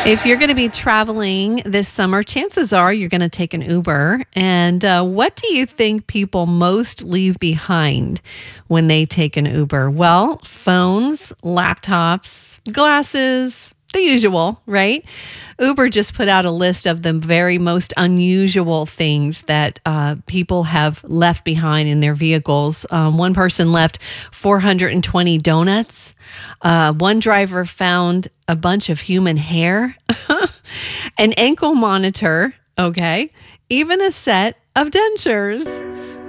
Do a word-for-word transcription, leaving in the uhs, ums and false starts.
If you're going to be traveling this summer, chances are you're going to take an Uber. And uh, what do you think people most leave behind when they take an Uber? Well, phones, laptops, glasses, the usual, right? Uber just put out a list of the very most unusual things that uh, people have left behind in their vehicles. Um, one person left four hundred twenty donuts. Uh, one driver found a bunch of human hair, an ankle monitor, okay, even a set of dentures.